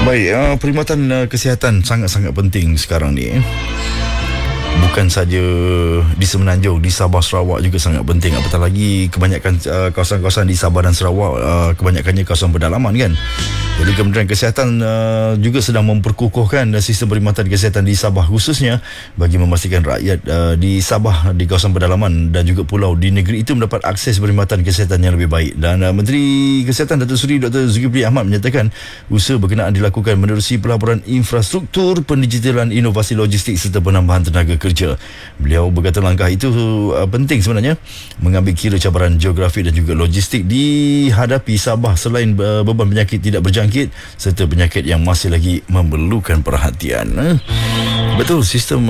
Baik, perkhidmatan kesihatan sangat-sangat penting sekarang ni. Bukan saja di Semenanjung, di Sabah, Sarawak juga sangat penting. Apatah lagi kebanyakan kawasan-kawasan di Sabah dan Sarawak kebanyakannya kawasan pedalaman kan. Jadi Kementerian Kesihatan juga sedang memperkukuhkan sistem perkhidmatan kesihatan di Sabah khususnya bagi memastikan rakyat di Sabah, di kawasan pedalaman dan juga pulau di negeri itu mendapat akses perkhidmatan kesihatan yang lebih baik. Dan Menteri Kesihatan Datuk Seri Dr. Zulkifli Ahmad menyatakan usaha berkenaan dilakukan menerusi pelaburan infrastruktur, pendigitalan, inovasi logistik serta penambahan tenaga kerja. Beliau berkata langkah itu penting sebenarnya mengambil kira cabaran geografi dan juga logistik dihadapi Sabah selain beban penyakit tidak berjangkit serta penyakit yang masih lagi memerlukan perhatian. Betul, sistem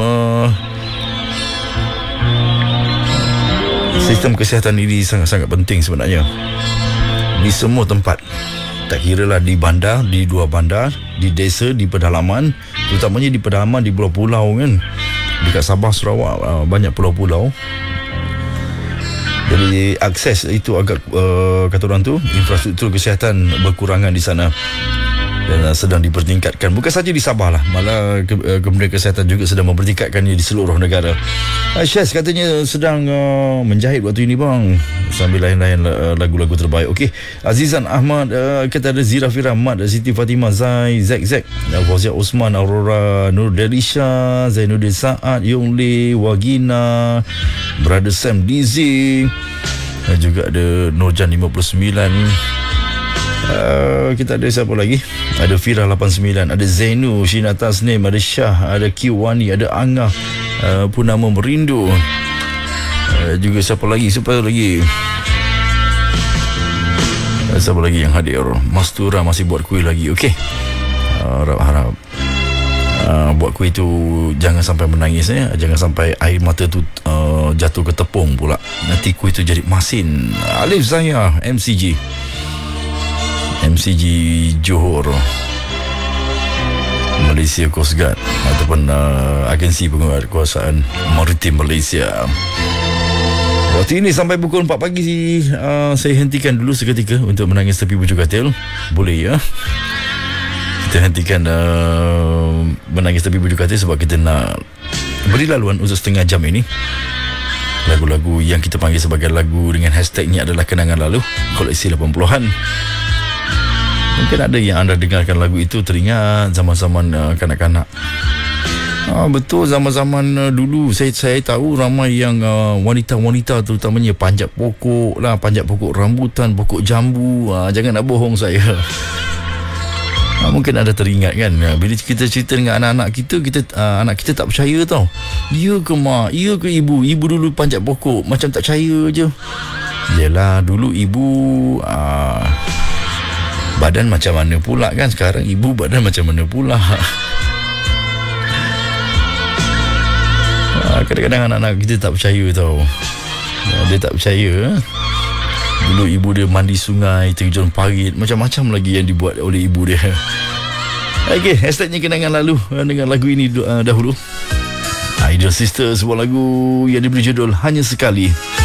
kesihatan ini sangat-sangat penting sebenarnya di semua tempat. Tak kiralah di bandar, di luar bandar, di desa, di pedalaman, terutamanya di pedalaman, di pulau-pulau kan. Dekat Sabah, Sarawak banyak pulau-pulau. Jadi akses itu agak kata orang tu, infrastruktur kesihatan berkurangan di sana dan sedang dipertingkatkan. Bukan saja di Sabah lah, malah Kementerian Kesihatan juga sedang mempertingkatkannya di seluruh negara. Syaz katanya sedang menjahit waktu ini bang, sambil lain-lain lagu-lagu terbaik. Okey, Azizan Ahmad, kita ada Zira Fira Mat, Siti Fatimah, Zai, Zek, Fauzia Osman, Aurora, Nur Delisha, Zainuddin Saad, Yong Lee, Wagina, Brother Sam Dizzy, juga ada Nurjan 59. Kita ada siapa lagi? Ada Fira 89, ada Zainu, Shina Tasnim, ada Syah, ada Kiwani, ada Angah, Purnama Merindu, juga siapa lagi? Siapa lagi yang hadir? Mastura masih buat kuih lagi. Okey, harap buat kuih tu jangan sampai menangis ya. Jangan sampai air mata tu jatuh ke tepung pula, nanti kuih tu jadi masin. Alif Zahia, MCG Johor, Malaysia Coast Guard ataupun agensi penguatkuasaan maritim Malaysia. Waktu ini sampai pukul 4 pagi saya hentikan dulu seketika untuk menangis tepi bujur katil. Boleh ya, kita hentikan menangis tepi bujur katil sebab kita nak beri laluan untuk setengah jam ini. Lagu-lagu yang kita panggil sebagai lagu dengan hashtagnya adalah kenangan lalu, koleksi 80-an. Mungkin ada yang anda dengarkan lagu itu teringat zaman-zaman kanak-kanak. Betul, zaman-zaman dulu saya tahu ramai yang wanita-wanita terutamanya panjat pokok lah, panjat pokok rambutan, pokok jambu. Jangan nak bohong saya. Mungkin ada teringat kan, bila kita cerita dengan anak-anak kita, anak kita tak percaya tau. Ya ke mak, ya ke ibu dulu panjat pokok, macam tak percaya je. Yelah, dulu ibu badan macam mana pula kan, sekarang ibu badan macam mana pula. Kadang-kadang anak-anak kita tak percaya tau. Dia tak percaya. Dulu ibu dia mandi sungai, terjun parit, macam-macam lagi yang dibuat oleh ibu dia. Okey, hashtagnya kenangan lalu dengan lagu ini dahulu. Ideal Sister, sebuah lagu yang diberi judul Hanya Sekali.